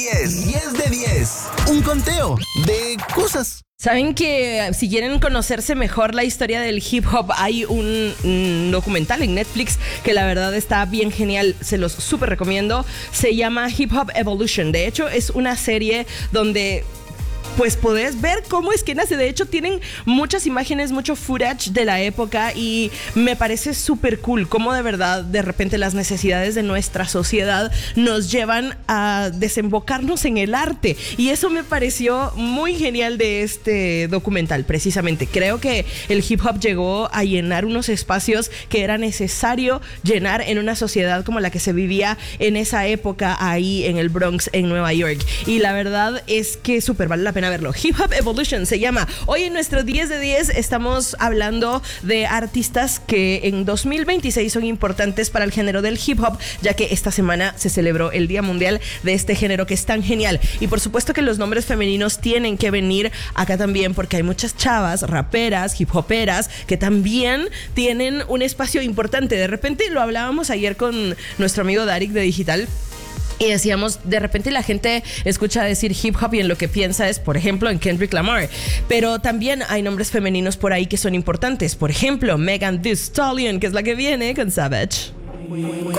10 de 10. Un conteo de cosas. Saben que si quieren conocerse mejor la historia del hip hop, hay un documental en Netflix que la verdad está bien genial, se los súper recomiendo. Se llama Hip Hop Evolution. De hecho, es una serie donde pues podés ver cómo es que nace. De hecho, tienen muchas imágenes, mucho footage de la época y me parece súper cool cómo de verdad de repente las necesidades de nuestra sociedad nos llevan a desembocarnos en el arte. Y eso me pareció muy genial de este documental, precisamente. Creo que el hip hop llegó a llenar unos espacios que era necesario llenar en una sociedad como la que se vivía en esa época ahí en el Bronx, en Nueva York. Y la verdad es que súper vale la pena verlo. Hip Hop Evolution se llama. Hoy en nuestro 10 de 10 estamos hablando de artistas que en 2026 son importantes para el género del hip hop, ya que esta semana se celebró el Día Mundial de este género que es tan genial. Y por supuesto que los nombres femeninos tienen que venir acá también, porque hay muchas chavas, raperas, hip hoperas, que también tienen un espacio importante. De repente lo hablábamos ayer con nuestro amigo Darik de Digital. Y decíamos, de repente la gente escucha decir hip hop y en lo que piensa es, por ejemplo, en Kendrick Lamar. Pero también hay nombres femeninos por ahí que son importantes. Por ejemplo, Megan Thee Stallion, que es la que viene con Savage.